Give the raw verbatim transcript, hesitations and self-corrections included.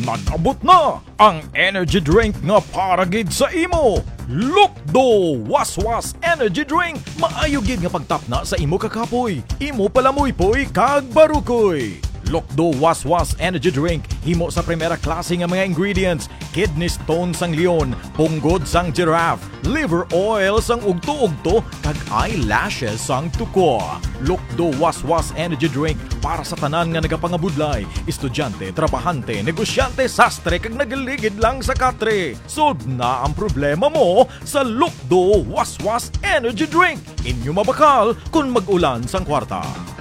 Nag-abot na ang energy drink nga para gid sa imo. Lukdo Waswas Energy Drink. Maayo gid nga pagtap na sa imo kakapoy. Imo palamoy poy kag barukoy. Lukdo Waswas Energy Drink himo sa primera klase nga mga ingredients: kidney stone sang leon, punggod sang giraffe, liver oil sang ugto-ugto kag eyelashes sang tuko. Lukdo Waswas Energy Drink para sa tanan nga nagapangabudlay, estudyante, trabahante, negosyante, sastre kag nagaligid lang sa katre. Solve na ang problema mo sa Lukdo Waswas Energy Drink. Inyo mabakal kung mag-ulan sang kwarta.